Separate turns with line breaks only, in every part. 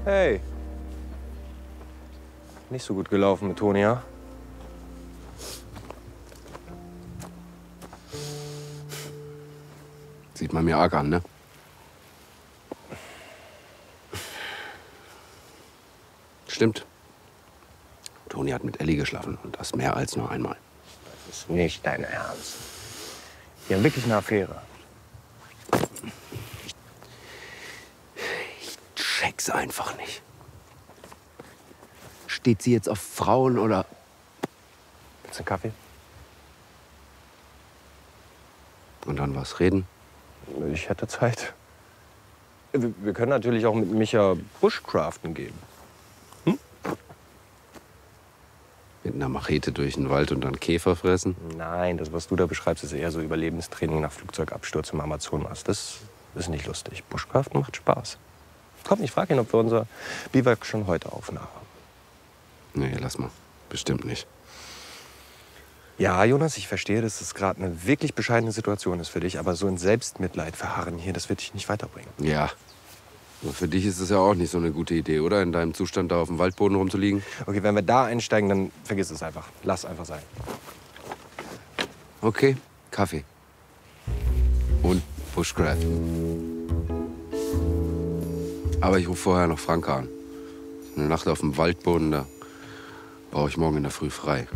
Hey. Nicht so gut gelaufen mit Toni, ja?
Sieht man mir arg an, ne? Stimmt. Toni hat mit Elli geschlafen und das mehr als nur einmal.
Das ist nicht dein Ernst. Die haben wirklich eine Affäre.
Ich check's einfach nicht. Steht sie jetzt auf Frauen oder...
Willst du einen Kaffee?
Und dann was reden?
Ich hätte Zeit. Wir können natürlich auch mit Micha Bushcraften gehen.
Mit einer Machete durch den Wald und dann Käfer fressen?
Nein, das, was du da beschreibst, ist eher so Überlebenstraining nach Flugzeugabsturz im Amazonas. Das ist nicht lustig. Bushcraften macht Spaß. Komm, ich frage ihn, ob wir unser Biwak schon heute aufnahmen.
Nee, lass mal. Bestimmt nicht.
Ja, Jonas, ich verstehe, dass es gerade eine wirklich bescheidene Situation ist für dich. Aber so in Selbstmitleid verharren hier, das wird dich nicht weiterbringen.
Ja. Aber für dich ist es ja auch nicht so eine gute Idee, oder? In deinem Zustand da auf dem Waldboden rumzuliegen?
Okay, wenn wir da einsteigen, dann vergiss es einfach. Lass einfach sein.
Okay, Kaffee. Und Bushcraft. Aber ich rufe vorher noch Franka an. Eine Nacht auf dem Waldboden, da brauche ich morgen in der Früh frei.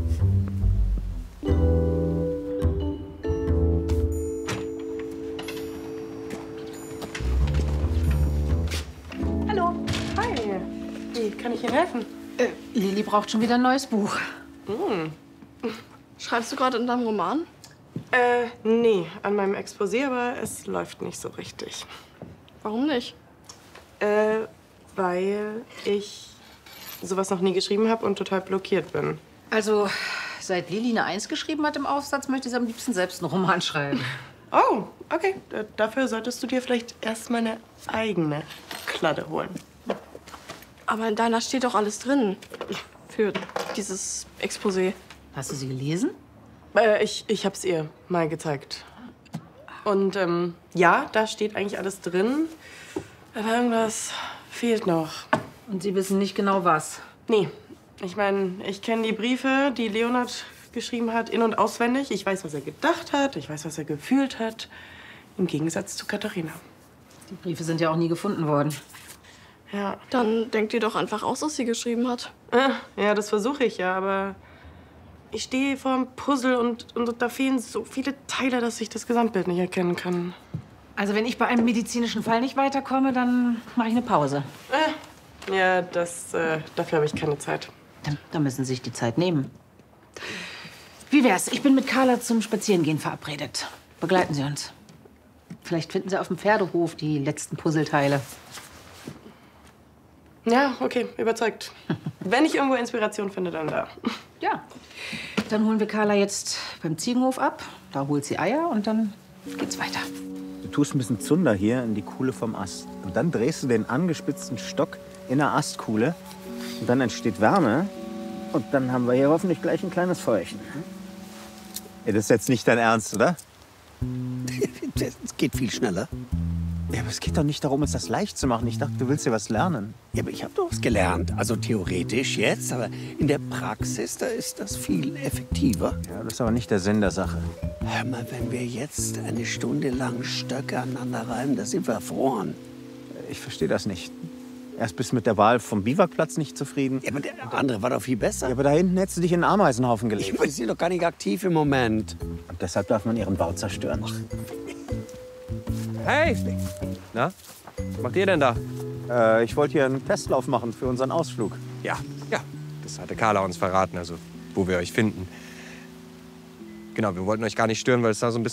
Hallo. Hi. Wie kann ich Ihnen helfen?
Lili braucht schon wieder ein neues Buch.
Schreibst du gerade in deinem Roman?
Nee, an meinem Exposé, aber es läuft nicht so richtig.
Warum nicht?
Weil ich sowas noch nie geschrieben habe und total blockiert bin.
Also, seit Lili eine 1 geschrieben hat im Aufsatz, möchte sie am liebsten selbst einen Roman schreiben.
Oh, okay. Dafür solltest du dir vielleicht erst mal eine eigene Kladde holen.
Aber in deiner steht doch alles drin. Für dieses Exposé.
Hast du sie gelesen?
Ich hab's ihr mal gezeigt. Und ja, da steht eigentlich alles drin. Aber irgendwas fehlt noch.
Und Sie wissen nicht genau was.
Nee, ich meine, ich kenne die Briefe, die Leonhard geschrieben hat, in- und auswendig. Ich weiß, was er gedacht hat, ich weiß, was er gefühlt hat. Im Gegensatz zu Katharina.
Die Briefe sind ja auch nie gefunden worden.
Ja,
Dann denk dir doch einfach aus, was sie geschrieben hat.
ja, das versuche ich ja, aber ich stehe vor einem Puzzle und da fehlen so viele Teile, dass ich das Gesamtbild nicht erkennen kann.
Also, wenn ich bei einem medizinischen Fall nicht weiterkomme, dann mache ich eine Pause.
Ja, dafür habe ich keine Zeit.
Dann müssen Sie sich die Zeit nehmen. Wie wär's? Ich bin mit Carla zum Spazierengehen verabredet. Begleiten Sie uns. Vielleicht finden Sie auf dem Pferdehof die letzten Puzzleteile.
Ja, okay, überzeugt. Wenn ich irgendwo Inspiration finde, dann da.
Ja. Dann holen wir Carla jetzt beim Ziegenhof ab. Da holt sie Eier und dann geht's weiter.
Du tust ein bisschen Zunder hier in die Kuhle vom Ast. Und dann drehst du den angespitzten Stock in der Astkuhle. Und dann entsteht Wärme. Und dann haben wir hier hoffentlich gleich ein kleines Feuerchen. Ja, das ist jetzt nicht dein Ernst, oder?
Es geht viel schneller.
Ja, aber es geht doch nicht darum, uns das leicht zu machen. Ich dachte, du willst ja was lernen.
Ja, aber ich habe doch was gelernt. Also theoretisch jetzt, aber in der Praxis, da ist das viel effektiver.
Ja, das ist aber nicht der Sinn der Sache.
Hör mal, wenn wir jetzt eine Stunde lang Stöcke aneinander reiben, da sind wir erfroren.
Ich verstehe das nicht. Erst bist du mit der Wahl vom Biwakplatz nicht zufrieden.
Ja, aber der andere war doch viel besser.
Ja, aber da hinten hättest du dich in einen Ameisenhaufen gelegt.
Ich bin doch gar nicht aktiv im Moment.
Und deshalb darf man ihren Bau zerstören.
Hey! Na? Was macht ihr denn da?
Ich wollte hier einen Testlauf machen für unseren Ausflug.
Ja, das hatte Carla uns verraten, also wo wir euch finden. Genau, wir wollten euch gar nicht stören, weil es da so ein bisschen